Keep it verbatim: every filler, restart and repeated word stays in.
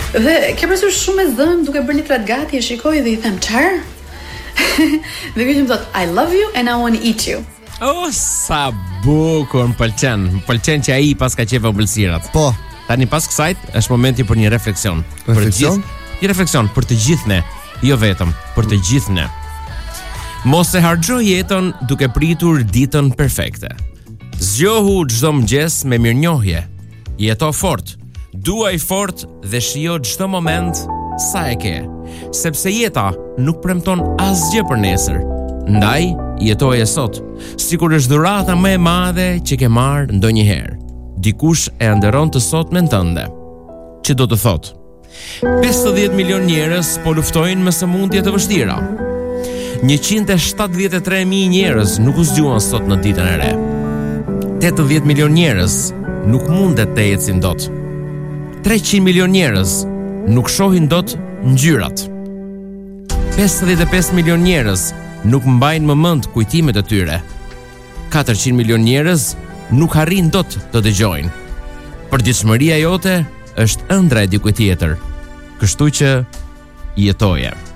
Dhe ke pasur shumë e zënë duke bërë një plat gati, e shikoj dhe i them, "Çfarë?" Dhe vjen më thot, "I love you and I want to eat you." Oh, sa bukur, më pëlqen. Më pëlqen që ai pas ka qefë ëmbëlsirat. Po. Tani pas kësajt është momenti për një refleksion. Refleksion? Për gjithë, një refleksion për të gjithë ne, jo vetëm, për të gjithë ne. Mos e harxho jetën duke pritur ditën perfekte. Zgjohu çdo mëngjes me mirënjohje. Jeto fort. Duaj fort dhe shijo çdo moment sa e ke, sepse jeta nuk premton asgjë për nesër. Ndaj, jetoje sot, sikur është dhurata më e madhe që ke marrë ndonjëherë. Dikush e nderon të sotmen tënde. Që do të thotë, pesëdhjetë milion njerëz po luftojnë me sëmundje të vështira. njëqind e shtatëdhjetë e tre mijë njerëz nuk u zgjuan sot në ditën e re. tetëdhjetë milion njerëz nuk mundet të ecin dot. treqind milion njerëz nuk shohin dot ngjyrat. pesëdhjetë e pesë milion njerëz nuk mbajnë më mend kujtimet e tyre. katërqind milion njerëz nuk arrin dot të dëgjojnë. Përditshmëria jote është ëndra e dikujt tjetër. Kështu që jetoje.